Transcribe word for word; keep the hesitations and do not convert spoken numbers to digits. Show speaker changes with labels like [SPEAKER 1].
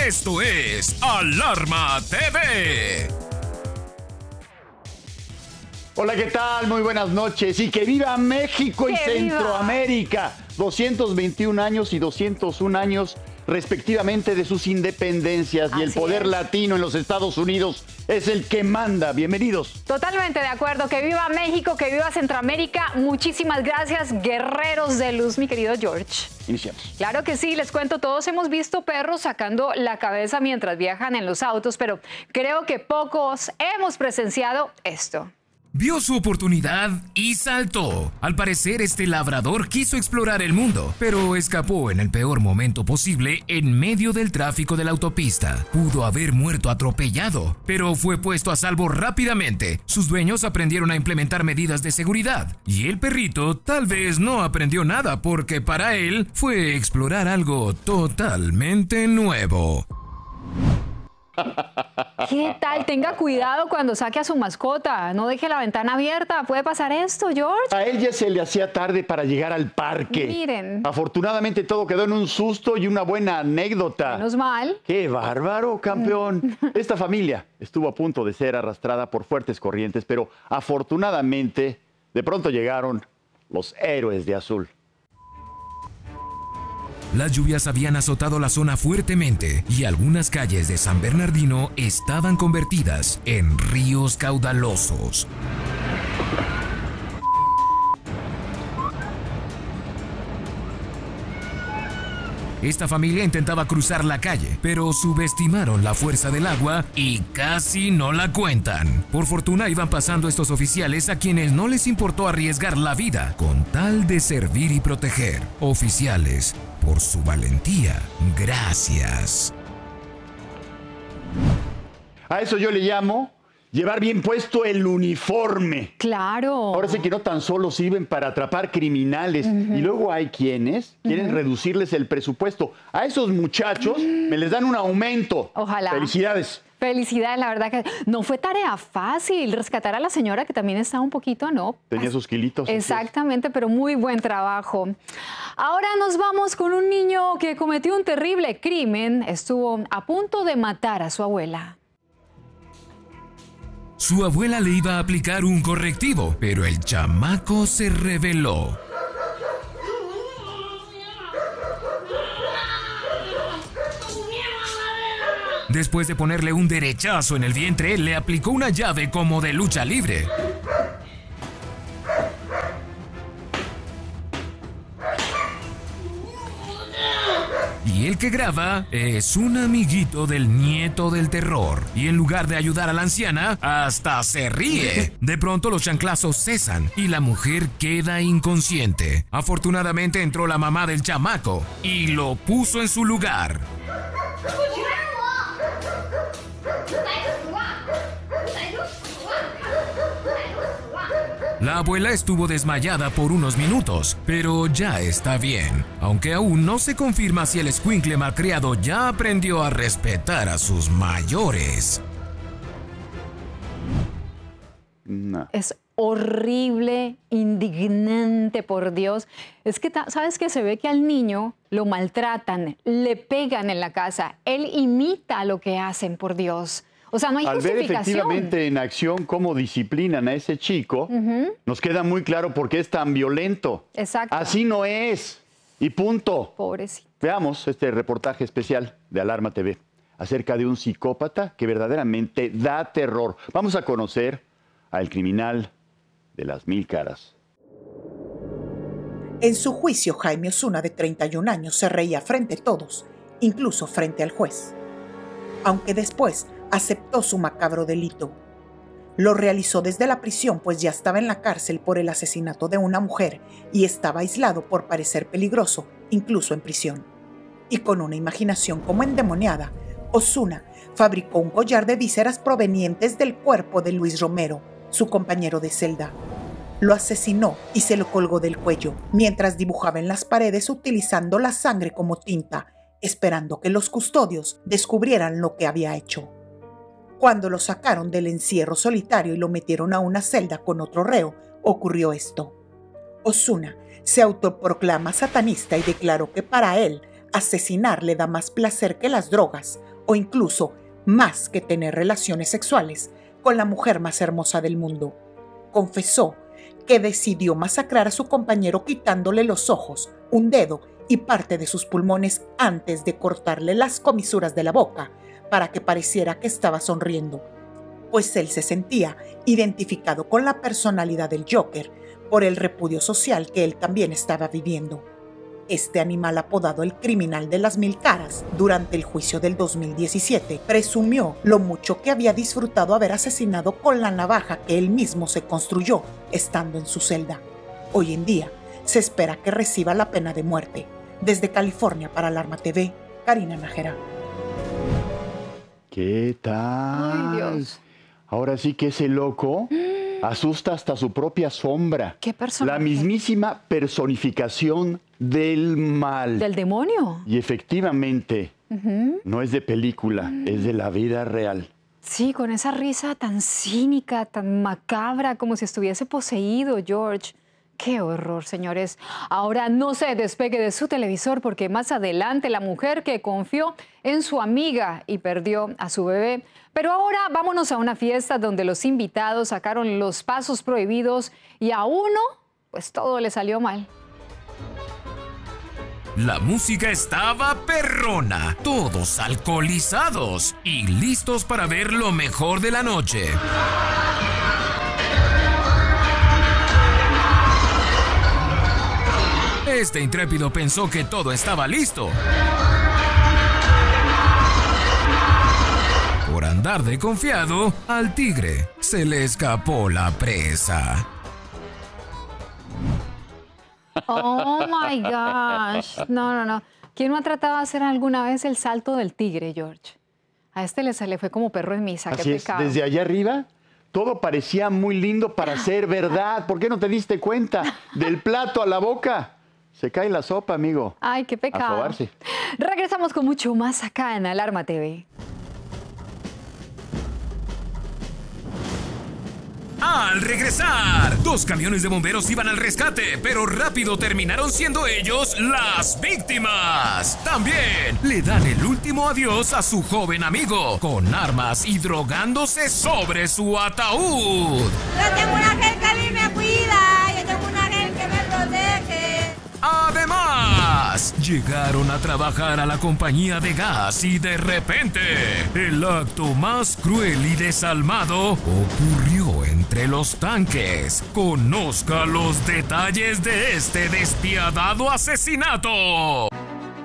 [SPEAKER 1] Esto es Alarma T V.
[SPEAKER 2] Hola, ¿qué tal? Muy buenas noches. Y que viva México y Centroamérica. doscientos veintiún años y doscientos un años respectivamente de sus independencias. Y el poder latino en los Estados Unidos es el que manda. Bienvenidos.
[SPEAKER 3] Totalmente de acuerdo. Que viva México, que viva Centroamérica. Muchísimas gracias, guerreros de luz, mi querido George.
[SPEAKER 2] Iniciamos.
[SPEAKER 3] Claro que sí, les cuento, todos hemos visto perros sacando la cabeza mientras viajan en los autos, pero creo que pocos hemos presenciado esto.
[SPEAKER 1] Vio su oportunidad y saltó. Al parecer, este labrador quiso explorar el mundo, pero escapó en el peor momento posible en medio del tráfico de la autopista. Pudo haber muerto atropellado, pero fue puesto a salvo rápidamente. Sus dueños aprendieron a implementar medidas de seguridad, y el perrito tal vez no aprendió nada porque para él fue explorar algo totalmente nuevo.
[SPEAKER 3] ¿Qué tal? Tenga cuidado cuando saque a su mascota. No deje la ventana abierta. ¿Puede pasar esto, George?
[SPEAKER 2] A él ya se le hacía tarde para llegar al parque.
[SPEAKER 3] Miren.
[SPEAKER 2] Afortunadamente todo quedó en un susto y una buena anécdota.
[SPEAKER 3] Menos mal.
[SPEAKER 2] ¡Qué bárbaro, campeón! Esta familia estuvo a punto de ser arrastrada por fuertes corrientes, pero afortunadamente de pronto llegaron los héroes de azul.
[SPEAKER 1] Las lluvias habían azotado la zona fuertemente y algunas calles de San Bernardino estaban convertidas en ríos caudalosos. Esta familia intentaba cruzar la calle, pero subestimaron la fuerza del agua y casi no la cuentan. Por fortuna iban pasando estos oficiales a quienes no les importó arriesgar la vida con tal de servir y proteger. Oficiales, por su valentía, gracias.
[SPEAKER 2] A eso yo le llamo llevar bien puesto el uniforme.
[SPEAKER 3] Claro.
[SPEAKER 2] Ahora sí que no tan solo sirven para atrapar criminales. Uh-huh. Y luego hay quienes quieren uh-huh. reducirles el presupuesto. A esos muchachos uh-huh. me les dan un aumento.
[SPEAKER 3] Ojalá.
[SPEAKER 2] Felicidades.
[SPEAKER 3] Felicidades, la verdad que no fue tarea fácil rescatar a la señora que también estaba un poquito, ¿no?
[SPEAKER 2] Tenía sus kilitos.
[SPEAKER 3] Exactamente, pero muy buen trabajo. Ahora nos vamos con un niño que cometió un terrible crimen. Estuvo a punto de matar a su abuela.
[SPEAKER 1] Su abuela le iba a aplicar un correctivo, pero el chamaco se rebeló. Después de ponerle un derechazo en el vientre, le aplicó una llave como de lucha libre. Y el que graba es un amiguito del nieto del terror. Y en lugar de ayudar a la anciana, hasta se ríe. De pronto los chanclazos cesan y la mujer queda inconsciente. Afortunadamente entró la mamá del chamaco y lo puso en su lugar. La abuela estuvo desmayada por unos minutos, pero ya está bien, aunque aún no se confirma si el escuincle malcriado ya aprendió a respetar a sus mayores.
[SPEAKER 2] No.
[SPEAKER 3] Es horrible, indignante, por Dios. Es que, ¿sabes qué? Se ve que al niño lo maltratan, le pegan en la casa. Él imita lo que hacen, por Dios. O sea, no hay
[SPEAKER 2] Al
[SPEAKER 3] justificación.
[SPEAKER 2] ver efectivamente en acción cómo disciplinan a ese chico, uh-huh. nos queda muy claro por qué es tan violento.
[SPEAKER 3] Exacto.
[SPEAKER 2] Así no es. Y punto.
[SPEAKER 3] Pobrecito.
[SPEAKER 2] Veamos este reportaje especial de Alarma T V acerca de un psicópata que verdaderamente da terror. Vamos a conocer al criminal de las mil caras.
[SPEAKER 4] En su juicio, Jaime Osuna, de treinta y un años, se reía frente a todos, incluso frente al juez. Aunque después aceptó su macabro delito. Lo realizó desde la prisión, pues ya estaba en la cárcel por el asesinato de una mujer y estaba aislado por parecer peligroso, incluso en prisión. Y con una imaginación como endemoniada, Osuna fabricó un collar de vísceras provenientes del cuerpo de Luis Romero, su compañero de celda. Lo asesinó y se lo colgó del cuello, mientras dibujaba en las paredes utilizando la sangre como tinta, esperando que los custodios descubrieran lo que había hecho. Cuando lo sacaron del encierro solitario y lo metieron a una celda con otro reo, ocurrió esto. Osuna se autoproclama satanista y declaró que para él asesinar le da más placer que las drogas o incluso más que tener relaciones sexuales con la mujer más hermosa del mundo. Confesó que decidió masacrar a su compañero quitándole los ojos, un dedo y parte de sus pulmones antes de cortarle las comisuras de la boca para que pareciera que estaba sonriendo, pues él se sentía identificado con la personalidad del Joker por el repudio social que él también estaba viviendo. Este animal, apodado el criminal de las mil caras, durante el juicio del dos mil diecisiete, presumió lo mucho que había disfrutado haber asesinado con la navaja que él mismo se construyó estando en su celda. Hoy en día, se espera que reciba la pena de muerte. Desde California para Alarma T V, Karina Nájera.
[SPEAKER 2] ¿Qué tal?
[SPEAKER 3] Ay, Dios.
[SPEAKER 2] Ahora sí que ese loco asusta hasta su propia sombra.
[SPEAKER 3] ¿Qué personaje?
[SPEAKER 2] La mismísima personificación del mal.
[SPEAKER 3] ¿Del demonio?
[SPEAKER 2] Y efectivamente, uh-huh. no es de película, uh-huh. es de la vida real.
[SPEAKER 3] Sí, con esa risa tan cínica, tan macabra, como si estuviese poseído, George. ¡Qué horror, señores! Ahora no se despegue de su televisor porque más adelante la mujer que confió en su amiga y perdió a su bebé. Pero ahora vámonos a una fiesta donde los invitados sacaron los pasos prohibidos y a uno, pues todo le salió mal.
[SPEAKER 1] La música estaba perrona, todos alcoholizados y listos para ver lo mejor de la noche. Este intrépido pensó que todo estaba listo. Por andar de confiado, al tigre se le escapó la presa.
[SPEAKER 3] Oh my gosh. No, no, no. ¿Quién no ha tratado de hacer alguna vez el salto del tigre, George? A este le sale fue como perro en misa.
[SPEAKER 2] Así
[SPEAKER 3] Qué
[SPEAKER 2] es,
[SPEAKER 3] pecado.
[SPEAKER 2] desde allá arriba todo parecía muy lindo para ser verdad. ¿Por qué no te diste cuenta? Del plato a la boca se cae la sopa, amigo.
[SPEAKER 3] Ay, qué pecado.
[SPEAKER 2] A sobarse.
[SPEAKER 3] Regresamos con mucho más acá en Alarma T V.
[SPEAKER 1] Al regresar, dos camiones de bomberos iban al rescate, pero rápido terminaron siendo ellos las víctimas. También le dan el último adiós a su joven amigo, con armas y drogándose sobre su ataúd.
[SPEAKER 5] Yo tengo un ángel que a mí me cuida, yo tengo un ángel que me protege.
[SPEAKER 1] Además, llegaron a trabajar a la compañía de gas y de repente, el acto más cruel y desalmado ocurrió entre los tanques. Conozca los detalles de este despiadado asesinato.